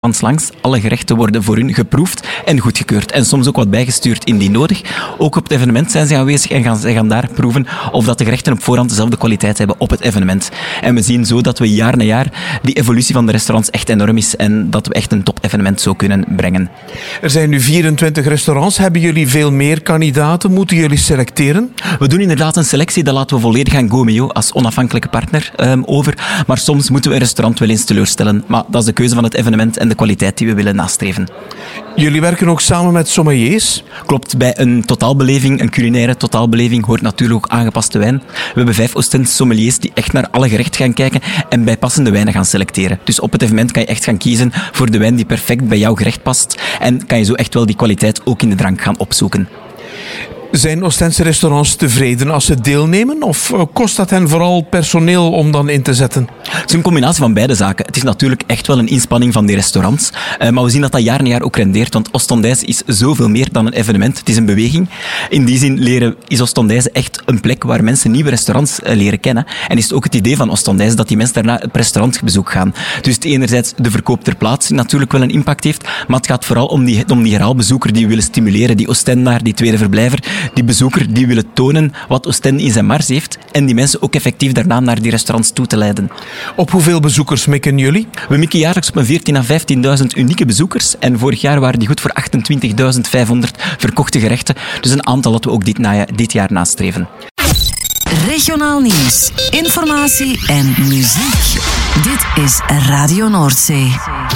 restaurants langs. Alle gerechten worden voor hun geproefd en goedgekeurd. En soms ook wat bijgestuurd indien nodig. Ook op het evenement zijn ze aanwezig en ze gaan daar proeven of dat de gerechten op voorhand dezelfde kwaliteit hebben op het evenement. En we zien zo dat we jaar na jaar die evolutie van de restaurants echt enorm is en dat we echt een top-evenement zo kunnen brengen. Er zijn nu 24 restaurants. Hebben jullie veel meer kandidaten? Moeten jullie selecteren? We doen inderdaad een selectie, dat laten we volledig aan Gomeo als onafhankelijke partner over. Maar soms moeten we een restaurant wel eens teleurstellen. Maar dat is de keuze van het evenement en de kwaliteit die we willen nastreven. Jullie werken ook samen met sommeliers? Klopt, bij een totaalbeleving, een culinaire totaalbeleving, hoort natuurlijk ook aangepaste wijn. We hebben 5 Oostense sommeliers die echt naar alle gerechten gaan kijken en bij passende wijnen gaan selecteren. Dus op het evenement kan je echt gaan kiezen voor de wijn die perfect bij jouw gerecht past en kan je zo echt wel die kwaliteit ook in de drank gaan opzoeken. Zijn Oostense restaurants tevreden als ze deelnemen? Of kost dat hen vooral personeel om dan in te zetten? Het is een combinatie van beide zaken. Het is natuurlijk echt wel een inspanning van die restaurants. Maar we zien dat jaar na jaar ook rendeert. Want Oostendijze is zoveel meer dan een evenement. Het is een beweging. In die zin is Oostendijze echt een plek waar mensen nieuwe restaurants leren kennen. En is het ook het idee van Oostendijze dat die mensen daarna op restaurantbezoek gaan. Dus het enerzijds de verkoop ter plaatse die natuurlijk wel een impact heeft. Maar het gaat vooral om die herhaalbezoeker die we willen stimuleren. Die Oostendaar, die tweede verblijver. Die bezoeker die willen tonen wat Oostende in zijn mars heeft en die mensen ook effectief daarna naar die restaurants toe te leiden. Op hoeveel bezoekers mikken jullie? We mikken jaarlijks op een 14.000 à 15.000 unieke bezoekers en vorig jaar waren die goed voor 28.500 verkochte gerechten. Dus een aantal dat we ook dit jaar nastreven. Regionaal nieuws, informatie en muziek. Dit is Radio Noordzee.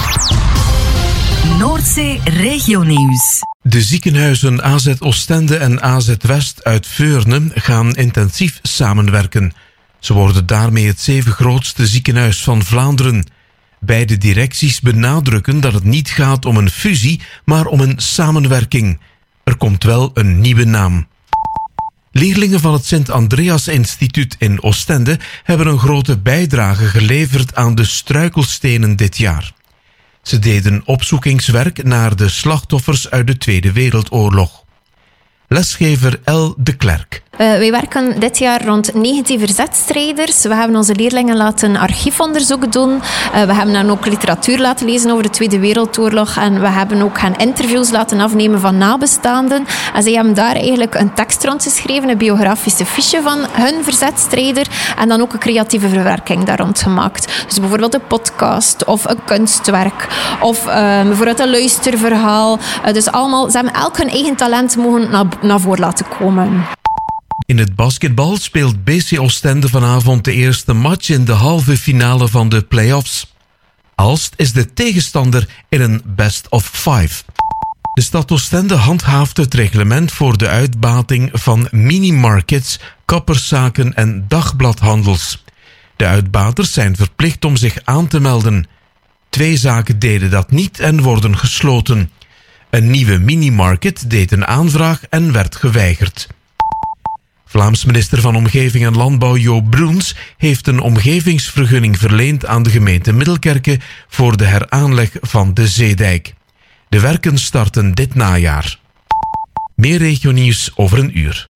Noordzee Regionieuws. De ziekenhuizen AZ Oostende en AZ West uit Veurne gaan intensief samenwerken. Ze worden daarmee het 7 grootste ziekenhuis van Vlaanderen. Beide directies benadrukken dat het niet gaat om een fusie, maar om een samenwerking. Er komt wel een nieuwe naam. Leerlingen van het Sint-Andreas Instituut in Oostende hebben een grote bijdrage geleverd aan de struikelstenen dit jaar. Ze deden opzoekingswerk naar de slachtoffers uit de Tweede Wereldoorlog. Lesgever L. de Klerk. Wij werken dit jaar rond 19 verzetstrijders. We hebben onze leerlingen laten archiefonderzoek doen. We hebben dan ook literatuur laten lezen over de Tweede Wereldoorlog. En we hebben ook gaan interviews laten afnemen van nabestaanden. En zij hebben daar eigenlijk een tekst rond geschreven, een biografische fiche van hun verzetstrijder. En dan ook een creatieve verwerking daar rond gemaakt. Dus bijvoorbeeld een podcast of een kunstwerk. Of bijvoorbeeld een luisterverhaal. Dus allemaal, ze hebben elk hun eigen talent mogen naar voren laten komen. In het basketbal speelt BC Oostende vanavond de eerste match in de halve finale van de play-offs. Aalst is de tegenstander in een best of 5. De stad Oostende handhaaft het reglement voor de uitbating van minimarkets, kapperszaken en dagbladhandels. De uitbaters zijn verplicht om zich aan te melden. 2 zaken deden dat niet en worden gesloten. Een nieuwe minimarket deed een aanvraag en werd geweigerd. Vlaams minister van Omgeving en Landbouw Jo Broens heeft een omgevingsvergunning verleend aan de gemeente Middelkerke voor de heraanleg van de zeedijk. De werken starten dit najaar. Meer regionieuws over een uur.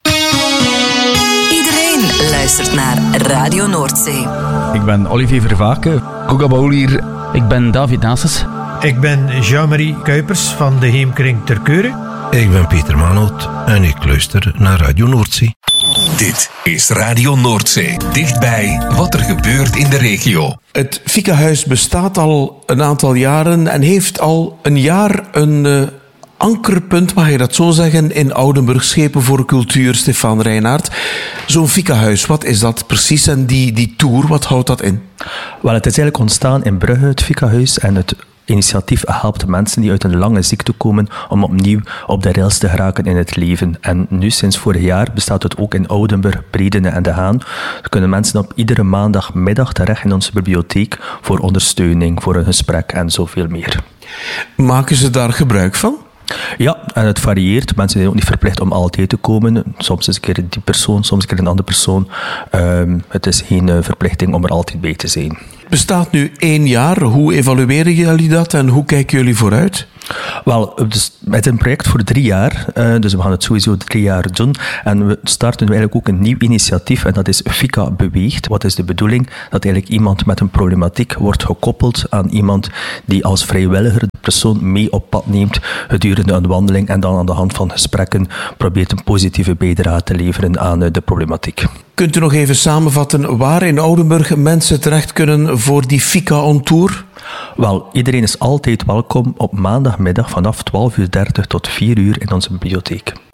Iedereen luistert naar Radio Noordzee. Ik ben Olivier Vervaken, Koekabaul hier. Ik ben David Nases. Ik ben Jean-Marie Kuipers van de Heemkring Terkeuren. Ik ben Pieter Manoot en ik luister naar Radio Noordzee. Dit is Radio Noordzee. Dichtbij wat er gebeurt in de regio. Het Fika-huis bestaat al een aantal jaren en heeft al een jaar een ankerpunt, mag je dat zo zeggen, in Oudenburg, Schepen voor Cultuur, Stefan Reinaert. Zo'n Fika-huis, wat is dat precies? En die tour, wat houdt dat in? Wel, het is eigenlijk ontstaan in Brugge, het Fika-huis, en het initiatief helpt mensen die uit een lange ziekte komen om opnieuw op de rails te geraken in het leven. En nu, sinds vorig jaar, bestaat het ook in Oudenburg, Bredene en De Haan. Dan kunnen mensen op iedere maandagmiddag terecht in onze bibliotheek voor ondersteuning, voor een gesprek en zoveel meer. Maken ze daar gebruik van? Ja, en het varieert. Mensen zijn ook niet verplicht om altijd te komen. Soms is een keer die persoon, soms een keer een andere persoon. Het is geen verplichting om er altijd bij te zijn. Het bestaat nu 1 jaar. Hoe evalueren jullie dat en hoe kijken jullie vooruit? Wel, dus het is een project voor 3 jaar, dus we gaan het sowieso 3 jaar doen. En we starten nu eigenlijk ook een nieuw initiatief en dat is Fika Beweegt. Wat is de bedoeling? Dat eigenlijk iemand met een problematiek wordt gekoppeld aan iemand die als vrijwilliger de persoon mee op pad neemt gedurende een wandeling en dan aan de hand van gesprekken probeert een positieve bijdrage te leveren aan de problematiek. Kunt u nog even samenvatten waar in Oudenburg mensen terecht kunnen voor die Fika on Tour? Wel, iedereen is altijd welkom op maandagmiddag vanaf 12:30 tot 4 uur in onze bibliotheek.